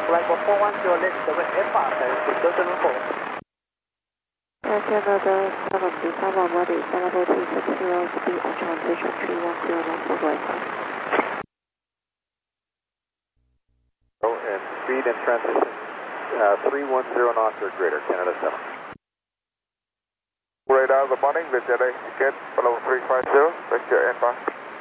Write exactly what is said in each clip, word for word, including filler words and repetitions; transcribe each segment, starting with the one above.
Flight one four one zero, left the wind F R, six zero seven four. Air Canada seven B seven ready, level two six zero, speed on transition three one zero knots for right side. Oh, and speed and transition uh, three one zero knots or greater, Canada seven. Radar, good morning, the Jedi ticket, follow three five zero, vector N bar.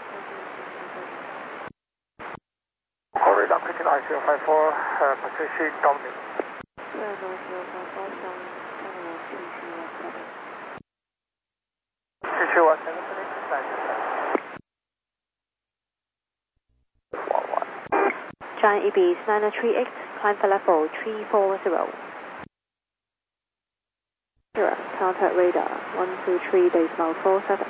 Radar, picking I zero five four, uh, Pacific, Dominic. zero zero five four seven, seven two two one seven. two two one seven, Giant Ibis nine oh three X, climb for level three four zero. Zero, contact radar one two three decimal four seven.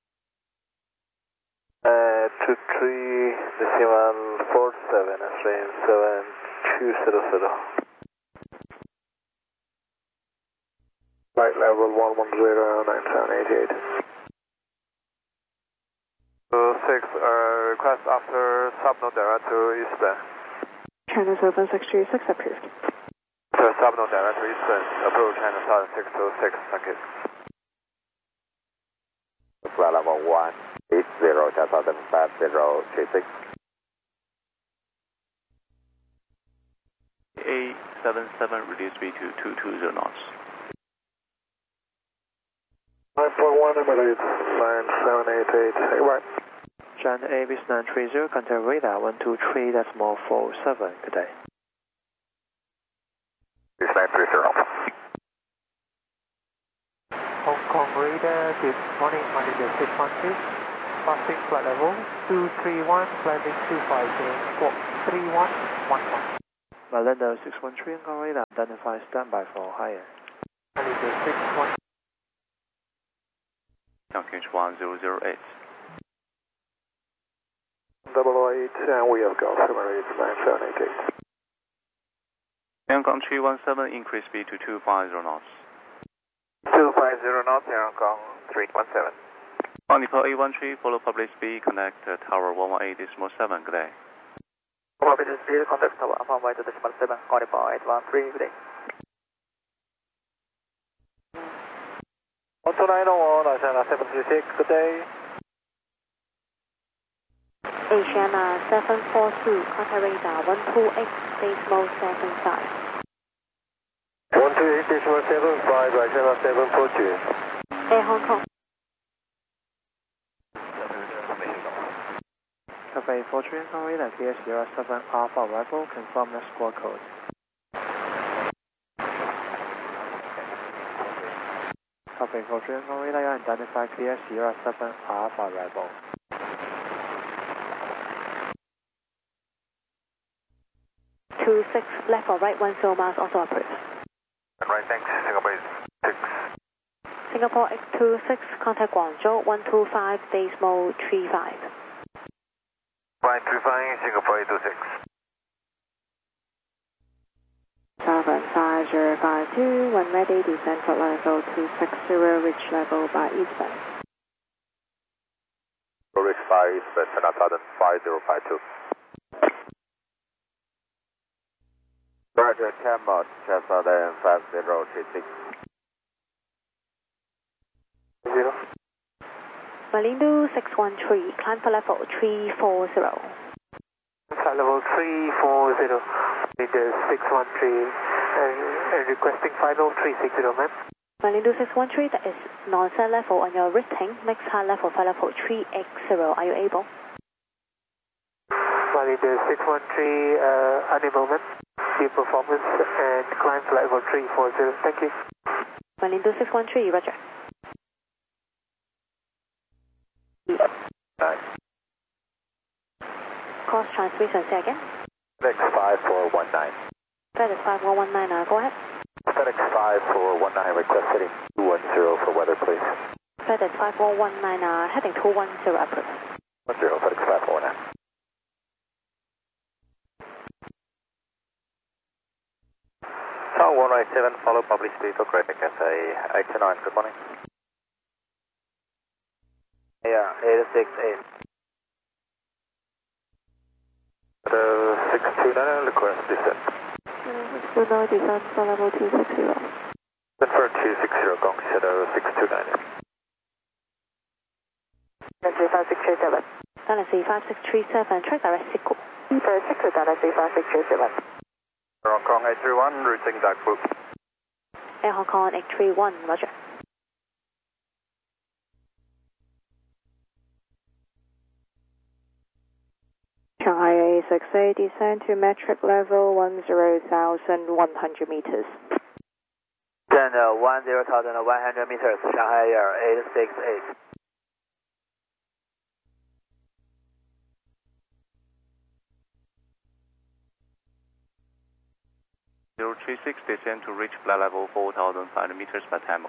Uh, two three decimal four seven, Australian seven two zero zero. Flight level one one zero nine seven eight eight. Uh, six, uh, request after subnode direct to Eastern. China seven six three six approved. To subnode direct to Eastern, approach China Southern six two six, thank you. Flight level one eight zero, China Southern five zero three six. eight seven seven, reduce speed to two two zero knots. nine four one, emulate nine seven eight eight, hey, right. Giant Avis nine three zero, contact radar one two three decimal four seven, good day. It's nine three zero. Hong Kong radar, good morning, Malaysia six one two, passing flight level two three one, landing two five zero, squawk three one one one. Malaysia six one three, Hong Kong radar, identify standby for higher. Malaysia six one. Downrange one zero zero eight. Double O eight, and we have got seven eight nine seven eight eight. Hong Kong three one seven, increase speed to two five zero knots. two five zero knots, Hong Kong three one seven. On Nepal eight one three, follow public speed, connect uh, tower one one eight decimal seven, good day. Public speed, contact tower Alpha one two decimal seven, on Nepal eight one three, good day. one two nine oh one, China seven three six, good day. Asiana seven four two, contact radar one two X, decimal seven five. one two eight decimal seven five, China seven four two. Air Hong Kong. Cafe four three, Hong Kong radar, K S zero seven Alpha arrival, confirm the squawk code. Cafe four three, Hong Kong radar, identify K S zero seven Alpha arrival. two six, left or right one zero miles, also approved. Right, thanks. Singapore is six. Singapore X two six, contact Guangzhou one two five, decimal three five. Flight three five, Singapore eight two six. seven five zero five two, when ready, descend for level two six zero, reach level by Eastern. Reach five Eastern, China Southern five zero five two. Roger, Cambot, China Southern five zero three six. Zero. Malindo six one three, climb for level three four zero. Flight level three four zero, Malindo six one three, and, and requesting final three six zero, ma'am. Malindo six one three, that is non-set level on your rating, next high level for level three X zero, are you able? Malindo six one three, uh, unable, ma'am. View performance and climb flight level three four zero, thank you. Malindo six one three, roger. Nine. Cross transmission, say again. FedEx five four one nine. FedEx five one one nine, uh, go ahead. FedEx five four one nine, request heading two one zero for weather, please. FedEx five one one nine, uh, heading two one zero, approved. one zero, FedEx five four one nine. Tower one right seven, follow public speed for correct Cathay eight two nine, good morning. Yeah, eight six eight. The six two nine, request descent. two nine, descend flight level two six zero. Confirm two six zero, Gong Shadow six two nine. three five six three seven. Galaxy five six three seven, track direct Siku. First six, Galaxy five six three seven. Hong Kong eight three one, routing Dagbu. Air Hong Kong eight three one, roger. Shanghai A six eight, descend to metric level one zero thousand one hundred meters. Descend one zero thousand one hundred meters, Shanghai Air eight six eight. zero three six, descend to reach flight level four thousand five hundred meters by time.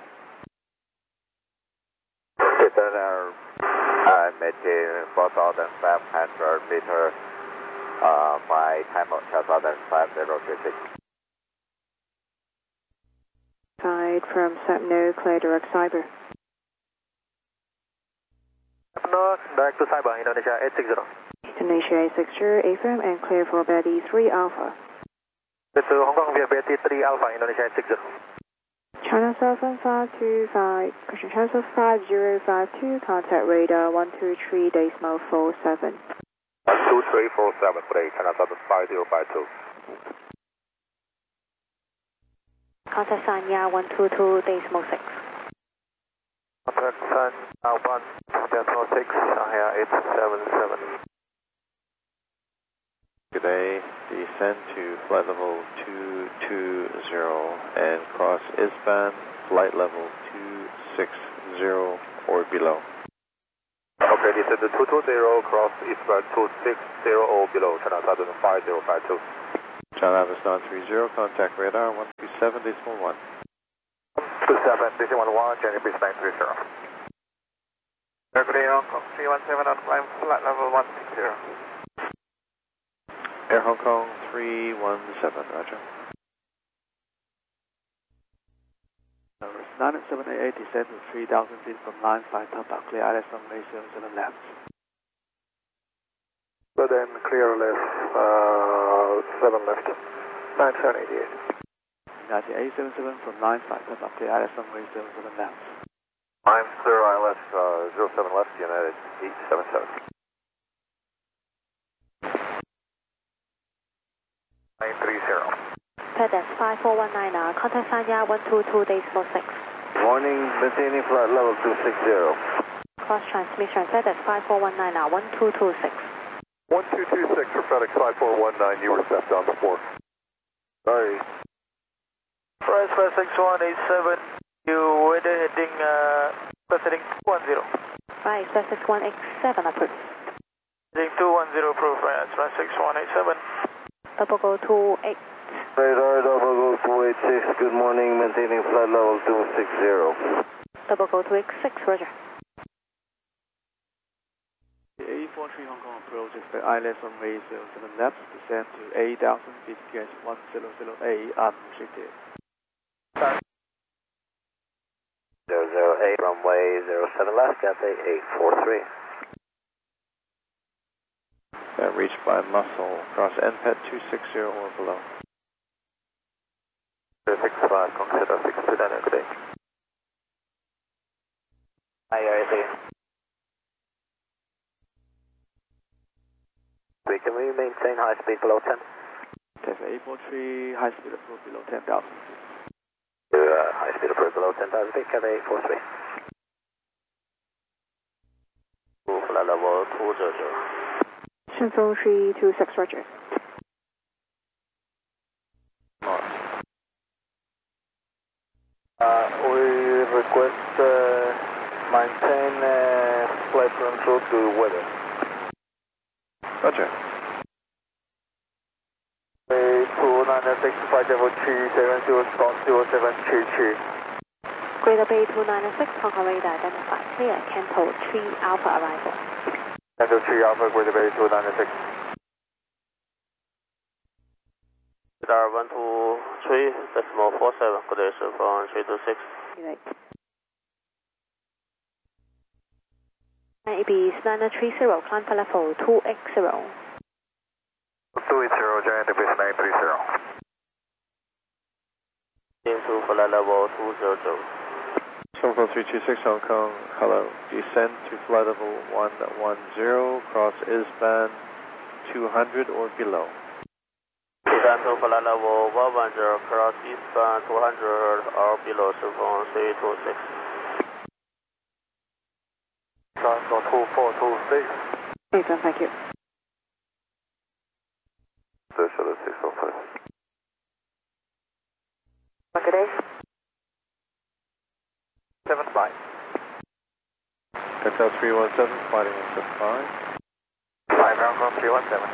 Descend Air, uh, maintain four thousand five hundred meters, uh, by time of twelve thousand five hundred thirty-six. Side from Sapno, clear direct Cyber. Sapno, direct to Cyber, Indonesia eight six zero. Indonesia eight six zero, A F M and clear for Betty three Alpha. This is Hong Kong via Betty three Alpha, Indonesia eight six zero. China seven five two five, question transfer five zero five two, contact radar one two three decimal four seven. one two three four seven, play China seven five zero five two. Contact Sanya one two two, decimal six. Contact Sanya one decimal six, Shanghai eight seven seven. Good day, descend to flight level two two zero and cross ISBAN, flight level two six zero or below. Okay, descend to two two zero, cross ISBAN two six zero or below, China seven five zero five two. China Avistan three zero, contact radar one two seven decimal one. two seven decimal one, Jenny Base nine three zero. Good day, Hong Kong three one seven on climb, flight level one six zero. Air Hong Kong three one seven, roger. nine seven eight, descend to three thousand feet from line five, Papa, clear I L S runway zero seven left. So then clear left, uh, seven left, nine seven eight eight. United eight seven seven from line five, Papa, clear I L S runway zero seven left. I'm clear I L S uh, zero seven left, United eight seven seven. nine three zero. FedEx five four one nine, uh, contact Sanya one two two, decimal six. Morning, maintaining flight level two six zero. Cross transmission, FedEx five four one nine, uh, one two two six. one two two six for FedEx five four one nine, you were stepped on before. Sorry. Press five six one eight seven, you weather heading, uh, press heading two one zero. Right, press six one eight seven, approved. Heading two one zero, approved, right, press six one eight seven. Double go two eight. Radar double go two eight six, good morning, maintaining flight level two six zero. Double go two eight six, roger. A four three Hong Kong approach, expect I L S runway zero seven left, descend to eight thousand feet, P S one zero zero eight, unrestricted. zero zero eight, runway zero seven left, Cathay eight four three. Then reached by muscle, cross N P E T two six zero or below. six five, consider six two nine, good day. I R A. Can we maintain high speed below ten? Cathay eight four three, high speed approach below ten thousand feet. Uh, high speed approach below ten thousand feet, Cathay eight four three. Flight level two zero zero. Shenzhou three two six, roger. Uh, we request uh, maintain uh, flight control to weather. Roger. two nine six five zero three seven zero zero seven three three. Greater Bay two nine six, Hong Kong radar identified, clear, Canto three Alpha arrival. Canto three Alpha, Greater Bay two nine six. Radar one two three decimal four seven, good day, sir, from three two six. A B nine three zero, climb for level two eight zero. two eight zero, Giant Abyss nine three zero. to flight level two hundred. seven four three two six Hong Kong, hello. Descend to flight level one one zero, cross I S-band two hundred or below. Descend to flight level one one zero, cross I S-band two hundred or below, Shifeng three two six. Transport two four two six. Okay, sir, thank you. Shuttle six one five. Good day. seven five. X L three one seven, fighting one seven five. five Hong Kong three one seven.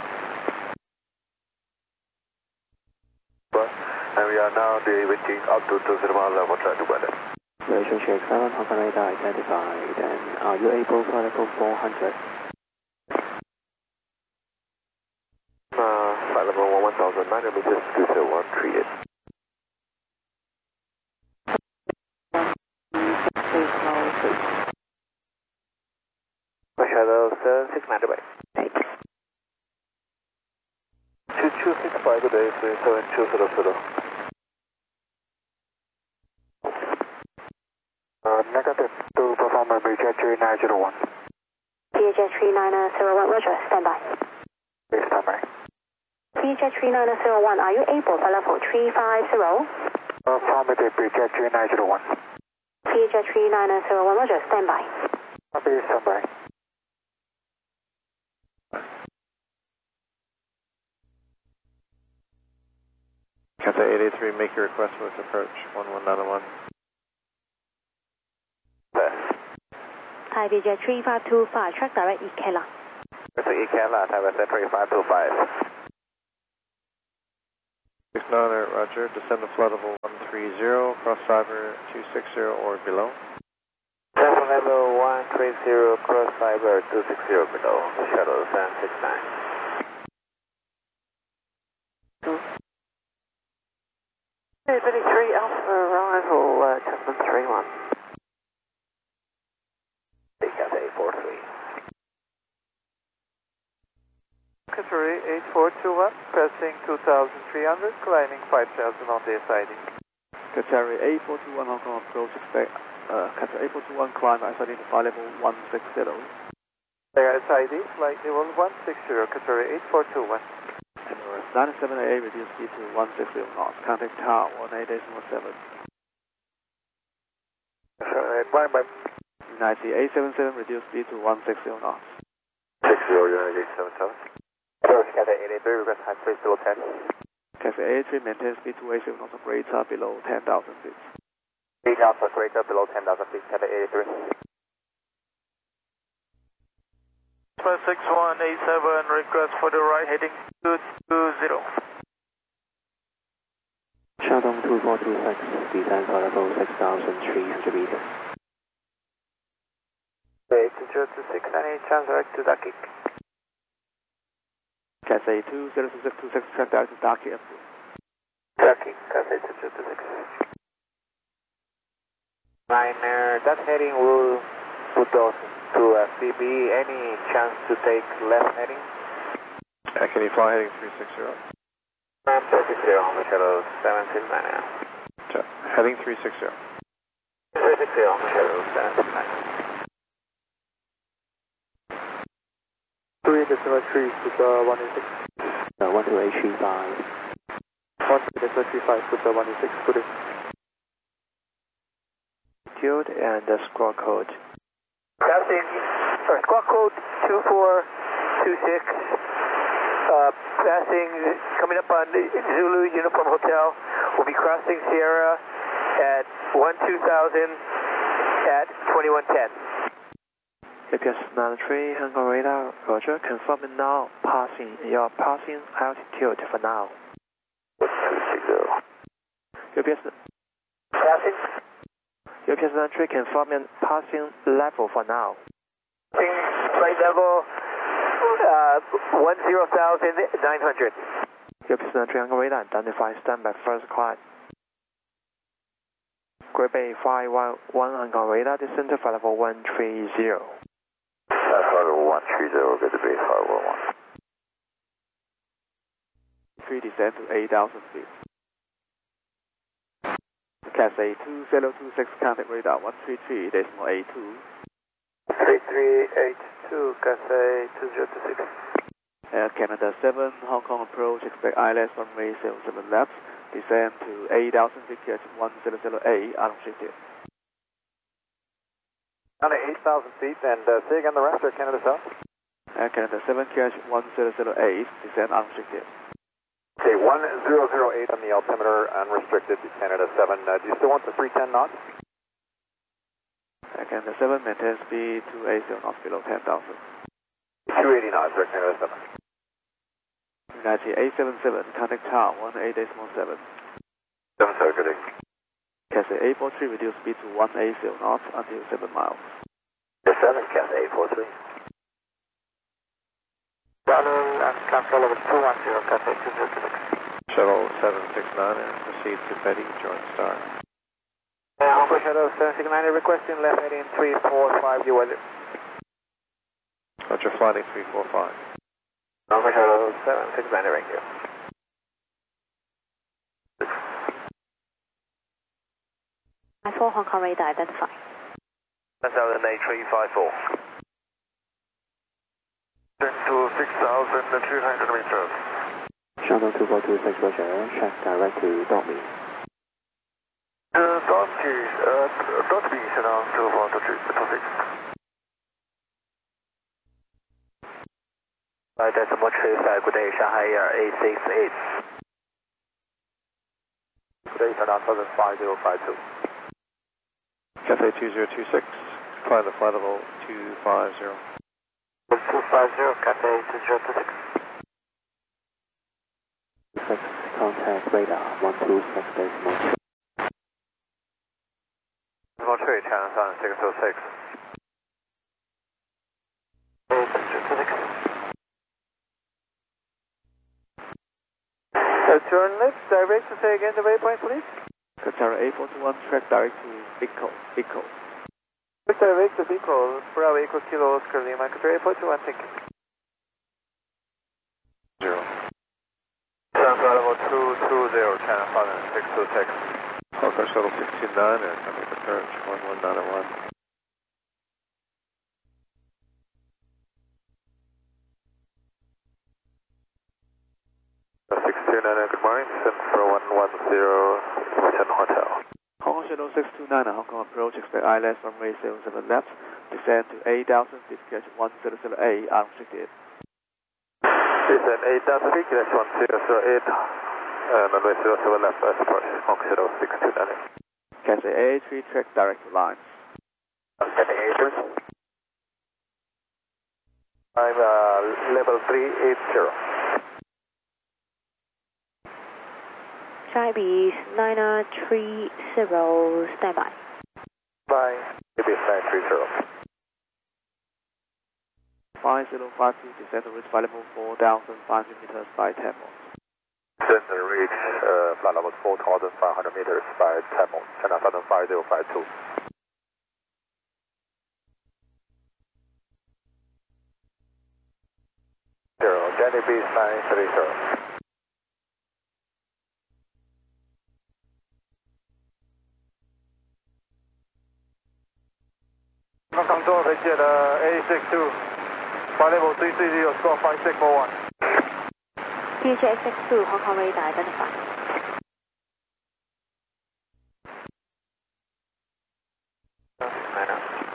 And we are now deviating up to two zero one level, try to weather. Ratio check seven, Hong Kong radar identified, and are you able to level four hundred? Uh, flight level one one thousand nine hundred meters, two zero one three eight. Shadow seven six nine by. two two six five, good day, three seven two zero zero. Uh, negative to perform a bridge at three nine zero one. V H J three nine zero one, roger, stand by. Please stand by. V H J three nine zero one, are you able for level three five zero? Affirmative, bridge at three nine zero one. V H J three nine zero one, roger, stand by. Please stand by. Cathay eight eight three, make your request with approach one one nine one. Thai V J three five two five, track direct East Kela. It's E Canada, Thai West three five two five. six nine zero, roger, descend to flight level one three zero, cross cyber two six zero or below. Seven level one three zero, cross cyber two six zero below, shuttle seven six nine. Hey, thirty-three Alpha arrival, uh, Chapman three one. Cathay four three. Qatari eight four two one, pressing two thousand three hundred, climbing five thousand on the S I D. Qatari eight four two one Hong Kong approach, expect, uh, Qatari eight four two one climb, I S I D to flight level one six zero. There S I D, flight level one six zero, Qatari eight four two one. Emirates nine seven eight, reduce speed to one six zero knots, contact tower one eight decimal seven. Climb by United eight seven seven, reduce speed to one six zero knots. six zero, United eight seven seven. Approach Cathay eight eight three, request high speed below ten. Cathay eight eight three, maintain speed to eight seven knots, operator below ten thousand feet. eight knots, operator below ten thousand feet, Cathay eight eight three. six one eight seven, request for the right heading two two zero. Shandong two four two six, descend for level six thousand three hundred meters. eight zero two six, any transfer to Ducky. Cathay two zero two six two six, track direct to Ducky Airport. Ducky, Cathay two zero two six. Liner, that heading will put us to uh, C B. Any chance to take left heading? Uh, can you fly heading three six zero? I'm thirty zero on the shuttle seven six nine now. Check. Heading three six zero. three six zero on the shuttle seven six nine. three decimal three, Kuta one eight six. Uh, one two eight three five. one decimal three five, Kuta one eight six, good day. Altitude and the squawk code. Passing, sorry, squawk code two four two six. Uh, passing, coming up on Zulu Uniform Hotel. We'll be crossing Sierra at one two thousand at twenty-one ten. A P S nine three, Hong Kong radar, roger, confirming now, passing, your passing altitude for now. two six zero. A P S, Passing, A P S nine three, confirming passing level for now. passing flight level uh, one zero thousand nine hundred. A P S nine three, Hong Kong radar, identify standby first climb. Great Bay five one one, Hong Kong radar, descend to flight level one three zero. That's flight level one three zero, good to be five one one. three descend to eight thousand feet. Cathay two zero two six, contact radar one three three decimal eight two. three three eight two, Cathay two zero two six. Air Canada seven, Hong Kong approach, expect I L S runway seven seven left, descend to eight thousand feet, catch one zero zero eight, unrestricted. On eight thousand feet, and uh, say again the rest, Air Canada South. Air Canada seven, catch one zero zero eight, descend unrestricted. Okay, one zero zero eight on the altimeter, unrestricted, Canada seven. Uh, do you still want the three ten knots? Air Canada seven, maintain speed two eighty knots below ten thousand. two eighty knots, Air Canada seven. United eight seven seven, contact tower one eight decimal seven. seven, sir, good day. Cathay eight four three, reduce speed to one eighty knots until seven miles. seven, Cathay eight four three. Running and cancel level two one zero, Cathay two zero two six. Shuttle seven six nine and proceed to Betty, joint star. Uh, Hong Kong Shuttle seven six nine, requesting left heading three four five, you weather. Roger, flight three four five. Hong Kong Shuttle seven six nine, right here. four Hong Kong radar identified. That's out in A three five four. Turn to six thousand three hundred meters. Shuttle two four two six, Roger, check direct to Dortmund. Uh, Dortmund, uh, Dortmund, Shuttle two four two six. Uh, decimal three five, good day, Shanghai Air eight six eight. Good day, Shuttle five zero five two. Cathay two zero two six, climb the flight level two five zero. two five zero, Cathay two zero two six. six, contact radar one two six decimal two. Decimal three, Channel Sun six oh six. eight two six. Uh, turn left, direct to say again the waypoint, please. Qatar eight four two one, track direct to Bicol. Bicol. Direct to Bicol, Bravo Echo Kilo Oscar Lima, Qatar eight four two one, thank you. Zero. Sun level two two zero, Channel Sun six two six. Hong Kong Shuttle six two nine and contact approach one one nine one. six two nine, good morning, send for one one zero, Sun Hotel. Hong Kong Shuttle six two nine, Hong Kong approach, expect I L S runway seven seven left, descend to eight thousand feet, catch one zero zero eight, unrestricted. Descend eight thousand feet, catch one zero zero eight, and runway zero seven left, I support Hong Kong Shuttle six two nine. Cathay A three, track direct to lines. Cathay A three. I'm uh, level three eight zero. Skybees nine three zero, standby. Bye. It is nine three zero. five zero five two, descend to reach flight level four thousand five hundred meters by ten knots. Descend to reach uh, flight level four thousand five hundred meters by ten knots. China Southern five zero five two. Zero. Jenny Bees nine three zero. Hong Kong Door 飞机的 A six two, flight level three three zero, score five six four one. D J six two Hong Kong radar identified. Nine